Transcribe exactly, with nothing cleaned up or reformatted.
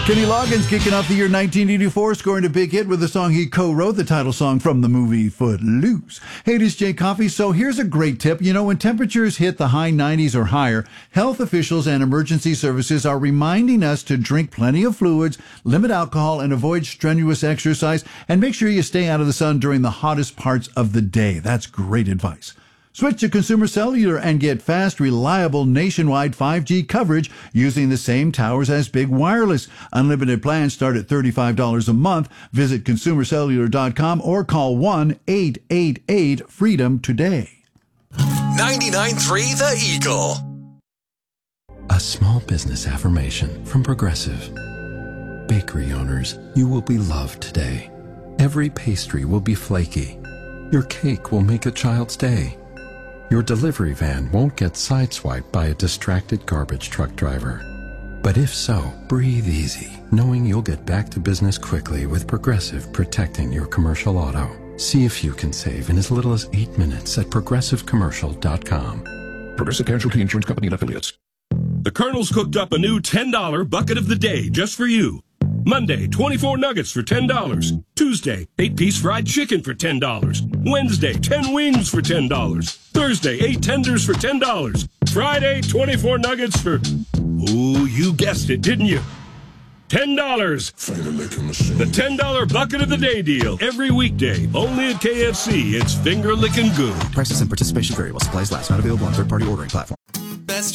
Kenny Loggins kicking off the year nineteen eighty-four, scoring a big hit with a song he co-wrote, the title song from the movie Footloose. Hey, this is Jay Coffey. So here's a great tip. You know, when temperatures hit the high nineties or higher, health officials and emergency services are reminding us to drink plenty of fluids, limit alcohol, and avoid strenuous exercise, and make sure you stay out of the sun during the hottest parts of the day. That's great advice. Switch to Consumer Cellular and get fast, reliable nationwide five G coverage using the same towers as Big Wireless. Unlimited plans start at thirty-five dollars a month. Visit consumer cellular dot com or call one eight eight eight freedom today. ninety-nine point three The Eagle. A small business affirmation from Progressive. Bakery owners, you will be loved today. Every pastry will be flaky. Your cake will make a child's day. Your delivery van won't get sideswiped by a distracted garbage truck driver. But if so, breathe easy, knowing you'll get back to business quickly with Progressive protecting your commercial auto. See if you can save in as little as eight minutes at progressive commercial dot com. Progressive Casualty Insurance Company and Affiliates. The Colonel's cooked up a new ten dollar bucket of the day just for you. Monday, twenty-four nuggets for ten dollars. Tuesday, eight-piece fried chicken for ten dollars. Wednesday, ten wings for ten dollars. Thursday, eight tenders for ten dollars. Friday, twenty-four nuggets for... Ooh, you guessed it, didn't you? ten dollars. The ten dollar bucket of the day deal. Every weekday, only at K F C. It's finger-licking good. Prices and participation vary while supplies last. Not available on third-party ordering platform.